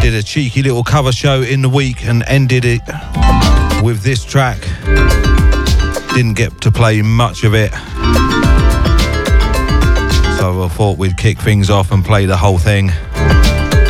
Did a cheeky little cover show in the week and ended it with this track. Didn't get to play much of it, so I thought we'd kick things off and play the whole thing.